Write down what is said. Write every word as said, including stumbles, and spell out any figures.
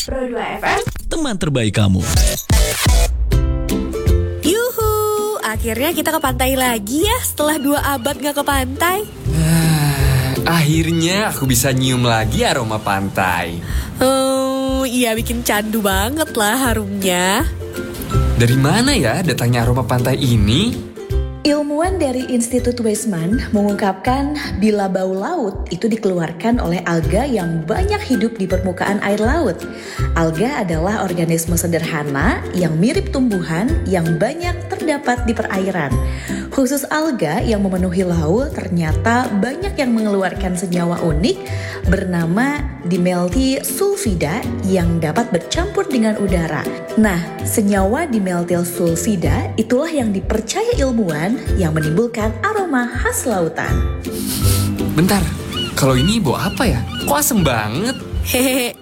Pro dua F M, teman terbaik kamu. Yuhu, akhirnya kita ke pantai lagi ya setelah dua abad gak ke pantai. Akhirnya aku bisa nyium lagi aroma pantai. Oh, iya bikin candu banget lah harumnya. Dari mana ya datangnya aroma pantai ini? Ilmuwan dari Institut Weizmann mengungkapkan bila bau laut itu dikeluarkan oleh alga yang banyak hidup di permukaan air laut. Alga adalah organisme sederhana yang mirip tumbuhan yang banyak terdapat di perairan. Khusus alga yang memenuhi laut ternyata banyak yang mengeluarkan senyawa unik bernama dimeltilsulfida yang dapat bercampur dengan udara. Nah, senyawa dimeltilsulfida itulah yang dipercaya ilmuwan yang menimbulkan aroma khas lautan. Bentar, kalau ini bau apa ya? Kok asem banget? Hehehe,